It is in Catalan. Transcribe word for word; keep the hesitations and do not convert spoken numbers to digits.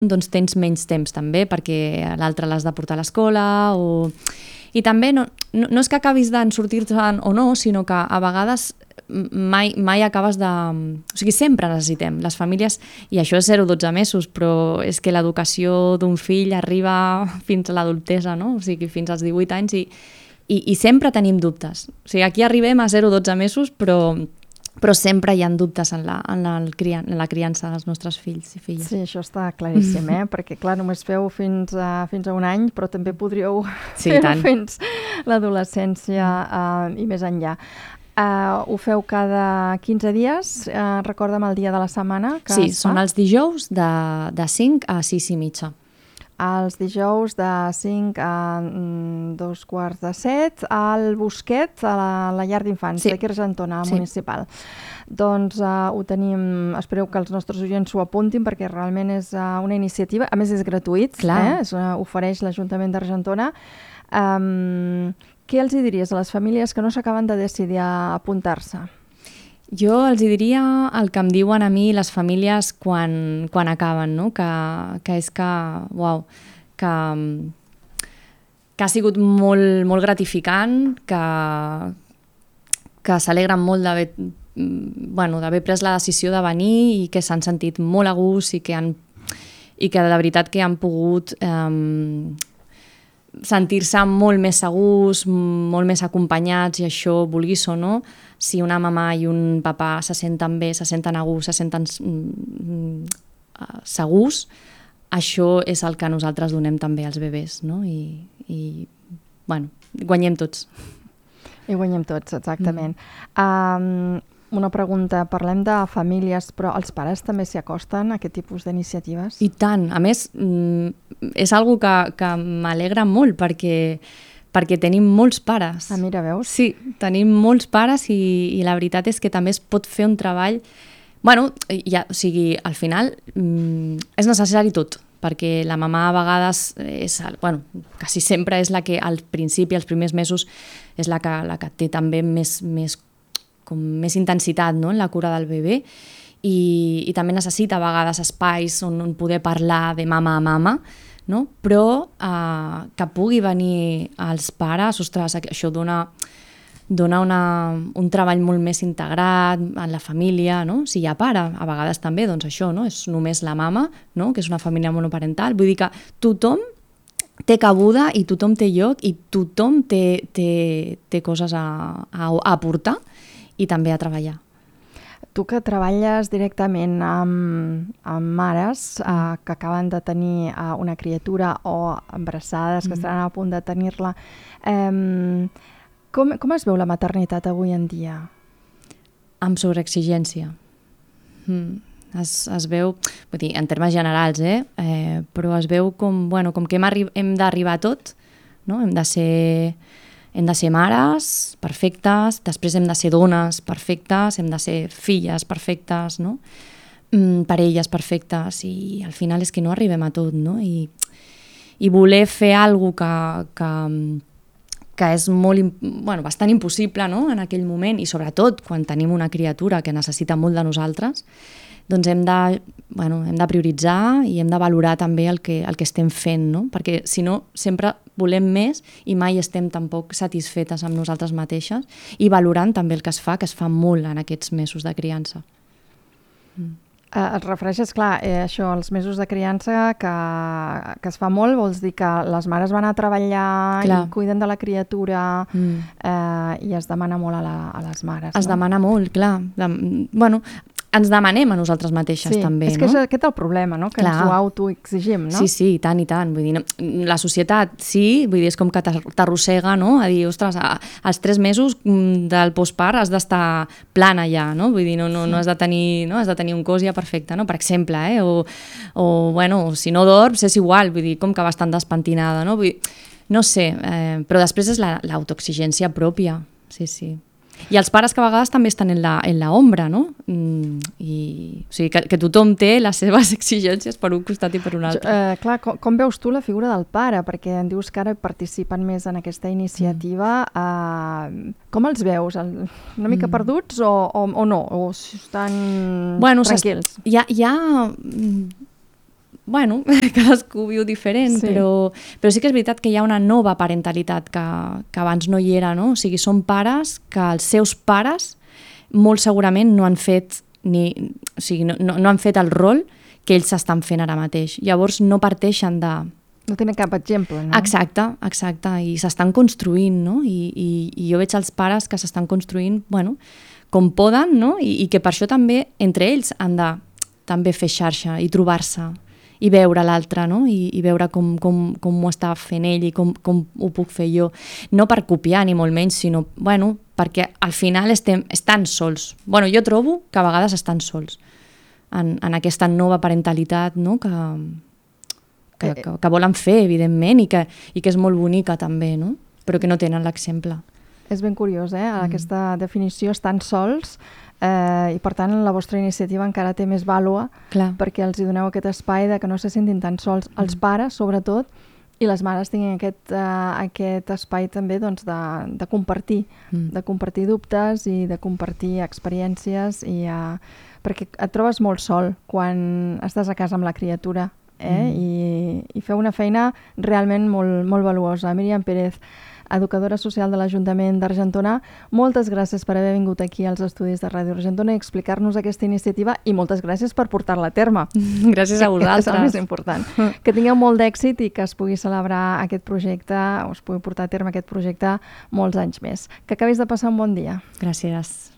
doncs tens menys temps també, perquè l'altre l'has de portar a l'escola o... I també no, no, no és que acabis d'en sortir-te'n o no, sinó que a vegades mai, mai acabes de... O sigui, sempre necessitem. Les famílies, i això és zero a dotze mesos, però és que l'educació d'un fill arriba fins a l'adultesa, no? O sigui, fins als divuit anys i, i, i sempre tenim dubtes. O sigui, aquí arribem a zero a dotze mesos, però... però sempre hi ha dubtes en la, en, la, en la criança dels nostres fills i filles. Sí, això està claríssim, eh? Perquè, clar, només feu fins a, fins a un any, però també podríeu sí, fer-ho fins l'adolescència uh, i més enllà. Uh, ho feu cada quinze dies? Uh, recorda'm el dia de la setmana que sí, es fa? Són els dijous de, de cinc a sis i mitja. Els dijous de cinc a dos quarts de set al Bosquet, a la, la llar d'infants, sí. d'aquí a Argentona, sí. municipal. Doncs uh, ho tenim, espereu que els nostres oients s'ho apuntin perquè realment és uh, una iniciativa, a més és gratuït, eh? es, uh, ofereix l'Ajuntament d'Argentona. Um, què els hi diries a les famílies que no s'acaben de decidir a apuntar-se? Jo els diria el que em diuen a mi les famílies quan, quan acaben, no? que, que és que, uau, que, que ha sigut molt, molt gratificant, que, que s'alegren molt d'haver bueno, d'haver pres la decisió de venir i que s'han sentit molt a gust i que, han, i que de veritat que han pogut eh, sentir-se molt més segurs, molt més acompanyats i això, vulguis o no, si una mamà i un papà se senten bé, se senten a gust, se senten mm, segurs, això és el que nosaltres donem també als bebès, no? I, i bueno, guanyem tots. I guanyem tots, exactament. Mm. Um, una pregunta, parlem de famílies, però els pares també s'hi acosten a aquest tipus d'iniciatives? I tant, a més, és algo que, que m'alegra molt perquè perquè tenim molts pares. Ah, mira, veus? Sí, tenim molts pares i, i la veritat és que també es pot fer un treball... Bueno, ja, o sigui, al final mm, és necessari tot, perquè la mamà a vegades, és, bueno, quasi sempre és la que al principi, als primers mesos, és la que, la que té també més, més, com més intensitat, no?, en la cura del bebè i, i també necessita a vegades espais on, on poder parlar de mama a mama, no? Però eh, que pugui venir als pares, ostres, això dona, dona una, un treball molt més integrat en la família, no? Si hi ha pare, a vegades també, doncs això, no? És només la mama, no? Que és una família monoparental, vull dir que tothom té cabuda i tothom té lloc i tothom té, té, té coses a, a, a aportar i també a treballar. Tu que treballes directament amb, amb mares eh, que acaben de tenir eh, una criatura o embarassades que estaran a punt de tenir-la, eh, com, com es veu la maternitat avui en dia? Amb sobreexigència. Mm. Es, es veu, vull dir, en termes generals, eh? Eh, però es veu com, bueno, com que hem, arri- hem d'arribar a tot, no? Hem de ser... Hem de ser mares perfectes, després hem de ser dones perfectes, hem de ser filles perfectes, no? Mm, parelles perfectes, i al final és que no arribem a tot, no? I, i voler fer alguna cosa que, que és molt, bueno, bastant impossible, no?, en aquell moment, i sobretot quan tenim una criatura que necessita molt de nosaltres, doncs hem de, bueno, hem de prioritzar i hem de valorar també el que, el que estem fent, no? Perquè si no sempre volem més i mai estem tampoc satisfetes amb nosaltres mateixes i valorant també el que es fa, que es fa molt en aquests mesos de criança. Mm. Eh, et refereixes, clar, eh, això, els mesos de criança que, que es fa molt, vols dir que les mares van a treballar clar. I cuiden de la criatura mm. eh, i es demana molt a, la, a les mares. Es no? demana molt, clar. De, bueno, ens demanem a nosaltres mateixes sí, també, és que no? és aquest el problema, no? Que clar. Ens ho autoexigim, no? Sí, sí, i tant, i tant. Vull dir, no, la societat, sí, vull dir, és com que t'arrossega, no? A dir, ostres, a, als tres mesos del postpart has d'estar plana ja, no? Vull dir, no, no, no, has de tenir, no has de tenir un cos ja perfecte, no? Per exemple, eh? O, o bueno, si no dorms és igual, vull dir, com que bastant despentinada, no? Vull dir, no sé, eh, però després és la, l'autoexigència pròpia, sí, sí. I els pares que a vegades també estan en la, en la ombra, no? Mm, i, o sigui, que, que tothom té les seves exigències per un costat i per un altre. Jo, eh, clar, com, com veus tu la figura del pare? Perquè em dius que ara participen més en aquesta iniciativa. Mm. Eh, com els veus? El, una mica mm. perduts o, o, o no? O estan bueno, tranquils? Hi ha... Hi ha bueno, cadascú viu diferent, sí. però, però sí que és veritat que hi ha una nova parentalitat que, que abans no hi era, no? O sigui, són pares que els seus pares molt segurament no han fet ni, o sigui, no, no, no han fet el rol que ells s'estan fent ara mateix. Llavors no parteixen de... No tenen cap exemple, no? Exacte, exacte, i s'estan construint, no? I, i, i jo veig els pares que s'estan construint, bueno, com poden, no? I, i que per això també, entre ells, han de també fer xarxa i trobar-se i veure l'altre, no? I, i veure com, com, com ho està fent ell i com, com ho puc fer jo. No per copiar, ni molt menys, sinó, bueno, perquè al final estem, estan sols. Bueno, jo trobo que a vegades estan sols en, en aquesta nova parentalitat, no? Que... Que, que, que volen fer, evidentment, i que, i que és molt bonica també, no? Però que no tenen l'exemple. És ben curiós, eh? Mm. Aquesta definició, estan sols, eh, i per tant la vostra iniciativa encara té més vàlua, clar, perquè els hi doneu aquest espai de que no se sentin tan sols, els mm. pares, sobretot, i les mares tinguin aquest, uh, aquest espai també doncs, de, de compartir, mm. de compartir dubtes i de compartir experiències, i, uh, perquè et trobes molt sol quan estàs a casa amb la criatura, Eh? Mm. I, i feu una feina realment molt, molt valuosa. Míriam Pérez, educadora social de l'Ajuntament d'Argentona, moltes gràcies per haver vingut aquí als estudis de Ràdio Argentona i explicar-nos aquesta iniciativa, i moltes gràcies per portar-la a terme. Gràcies a vosaltres. És el més important. Que tingueu molt d'èxit i que es pugui celebrar aquest projecte, o es pugui portar a terme aquest projecte molts anys més. Que acabis de passar un bon dia. Gràcies.